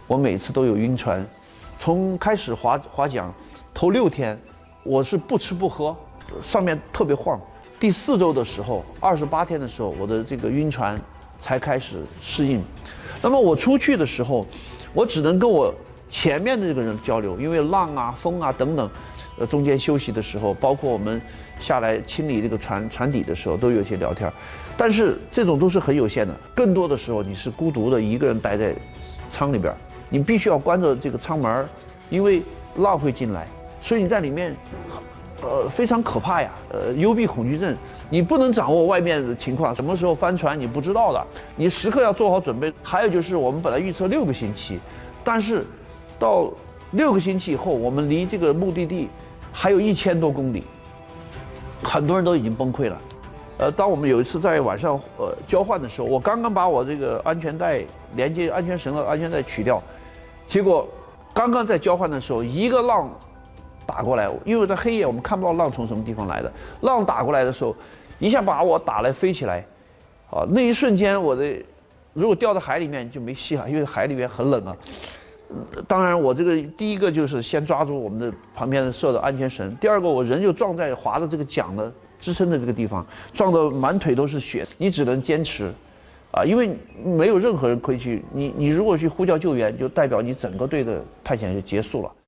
我每次都有晕船。从开始划桨，头6天，我是不吃不喝，上面特别晃。第4周的时候，28天的时候，我的这个晕船才开始适应。那么我出去的时候，我只能跟我前面的这个人交流，因为浪啊、风啊等等，中间休息的时候，包括我们下来清理这个船底的时候，都有一些聊天。但是这种都是很有限的，更多的时候你是孤独的一个人待在舱里边，你必须要关着这个舱门，因为浪会进来，所以你在里面，非常可怕呀，幽闭恐惧症，你不能掌握外面的情况，什么时候翻船你不知道的，你时刻要做好准备。还有就是我们本来预测6个星期，但是到6个星期以后，我们离这个目的地还有1000多公里，很多人都已经崩溃了。当我们有一次在晚上交换的时候，我刚刚把我这个安全带连接安全绳的安全带取掉，结果刚刚在交换的时候，一个浪打过来，因为在黑夜我们看不到浪从什么地方来的，浪打过来的时候，一下把我打来飞起来，啊，那一瞬间如果掉到海里面就没戏了，因为海里面很冷啊。当然，我这个第一个就是先抓住我们的旁边设的安全绳，第二个我人就撞在划的这个桨的支撑的这个地方，撞得满腿都是血，你只能坚持，啊，因为没有任何人可以去，你如果去呼叫救援，就代表你整个队的探险就结束了。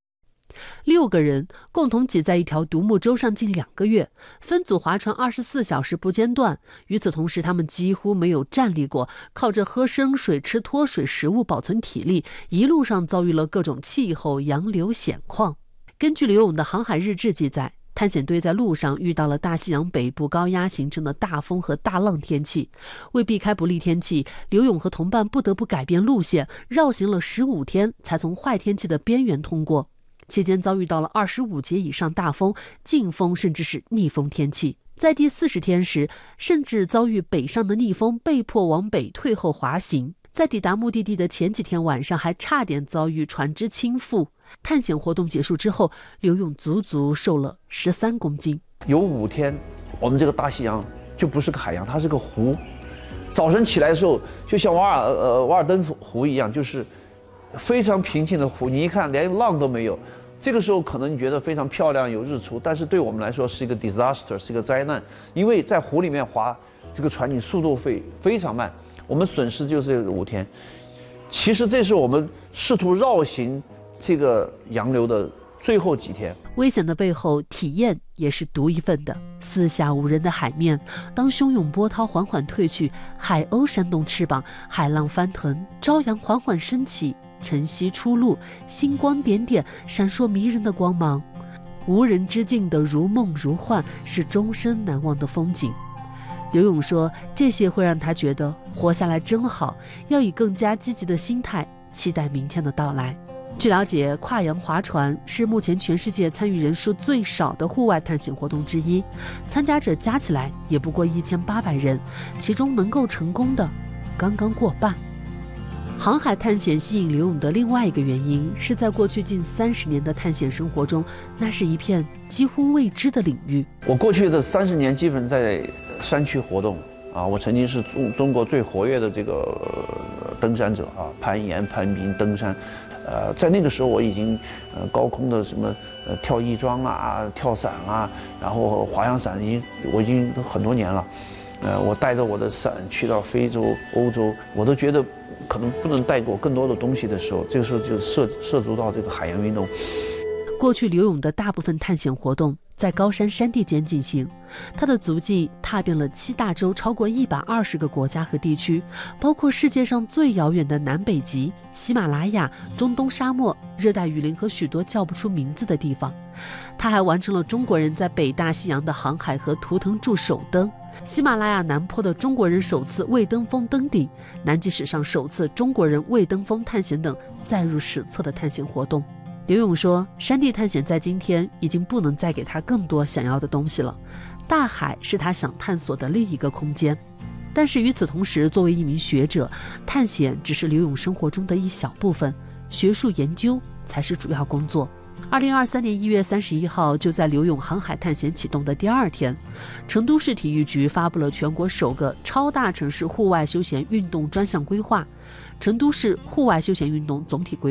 6个人共同挤在一条独木舟上近2个月，分组划船24小时不间断。与此同时，他们几乎没有站立过，靠着喝生水、吃脱水食物保存体力。一路上遭遇了各种气候、洋流、险况。根据刘勇的航海日志记载，探险队在路上遇到了大西洋北部高压形成的大风和大浪天气。为避开不利天气，刘勇和同伴不得不改变路线，绕行了15天，才从坏天气的边缘通过。期间遭遇到了25节以上大风、劲风，甚至是逆风天气。在第40天时，甚至遭遇北上的逆风，被迫往北退后滑行。在抵达目的地的前几天晚上，还差点遭遇船只倾覆。探险活动结束之后，刘勇足足瘦了13公斤。 有5天，我们这个大西洋就不是个海洋，它是个湖。早晨起来的时候，就像瓦尔登湖一样，就是非常平静的湖，你一看连浪都没有。这个时候可能你觉得非常漂亮，有日出，但是对我们来说是一个 disaster， 是一个灾难，因为在湖里面划这个船，你速度非常慢，我们损失就是5天。其实这是我们试图绕行这个洋流的最后几天。 危险的背后，体验也是独一份的。四下无人的海面，当汹涌波涛缓缓退去，海鸥扇动翅膀，海浪翻腾，朝阳缓缓升起，晨曦初露，星光点点，闪烁迷人的光芒，无人之境的如梦如幻，是终身难忘的风景。刘勇说，这些会让他觉得活下来真好，要以更加积极的心态期待明天的到来。据了解，跨洋划船是目前全世界参与人数最少的户外探险活动之一，参加者加起来也不过1800人，其中能够成功的刚刚过半。航海探险吸引刘勇的另外一个原因，是在过去近30年的探险生活中，那是一片几乎未知的领域。 我过去的30年基本在山区活动啊，我曾经是中国最活跃的这个登山者啊，攀岩、攀冰、登山。在那个时候我已经高空的什么跳翼装啊、跳伞啊，然后滑翔伞我已经很多年了。我带着我的伞去到非洲、欧洲，我都觉得可能不能带过更多的东西的时候，这个时候就涉足到这个海洋运动。 过去刘勇的大部分探险活动在高山山地间进行，他的足迹踏遍了7大洲超过120个国家和地区，包括世界上最遥远的南北极、喜马拉雅、中东沙漠、热带雨林和许多叫不出名字的地方。他还完成了中国人在北大西洋的航海和图腾柱首登，喜马拉雅南坡的中国人首次未登峰登顶，南极史上首次中国人未登峰探险等载入史册的探险活动。刘勇说，山地探险在今天已经不能再给他更多想要的东西了，大海是他想探索的另一个空间。但是与此同时，作为一名学者，探险只是刘勇生活中的一小部分，学术研究才是主要工作。2023年1月31号，就在刘勇航海探险启动的第2天，成都市体育局发布了全国首个超大城市户外休闲运动专项规划，成都市户外休闲运动总体规划。